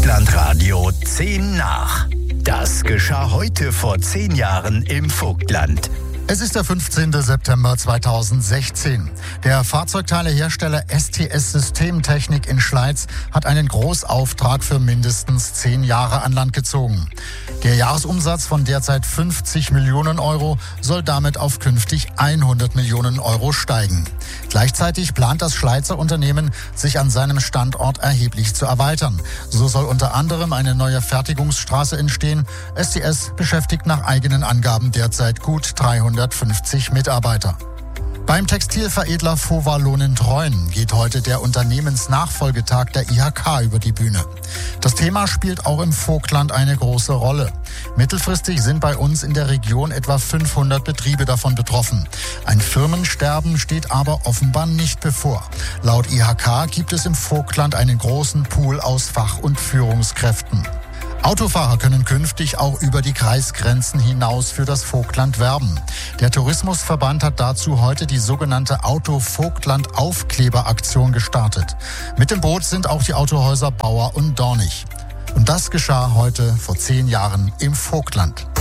Vogtlandradio 10 nach. Das geschah heute vor 10 Jahren im Vogtland. Es ist der 15. September 2016. Der Fahrzeugteilehersteller STS Systemtechnik in Schleiz hat einen Großauftrag für mindestens 10 Jahre an Land gezogen. Der Jahresumsatz von derzeit 50 Millionen Euro soll damit auf künftig 100 Millionen Euro steigen. Gleichzeitig plant das Schleizer Unternehmen, sich an seinem Standort erheblich zu erweitern. So soll unter anderem eine neue Fertigungsstraße entstehen. STS beschäftigt nach eigenen Angaben derzeit gut 350 Mitarbeiter. Beim Textilveredler Fova Lohnen-Treuen geht heute der Unternehmensnachfolgetag der IHK über die Bühne. Das Thema spielt auch im Vogtland eine große Rolle. Mittelfristig sind bei uns in der Region etwa 500 Betriebe davon betroffen. Ein Firmensterben steht aber offenbar nicht bevor. Laut IHK gibt es im Vogtland einen großen Pool aus Fach- und Führungskräften. Autofahrer können künftig auch über die Kreisgrenzen hinaus für das Vogtland werben. Der Tourismusverband hat dazu heute die sogenannte Auto-Vogtland-Aufkleber-Aktion gestartet. Mit dem Boot sind auch die Autohäuser Bauer und Dornig. Und das geschah heute vor 10 Jahren im Vogtland.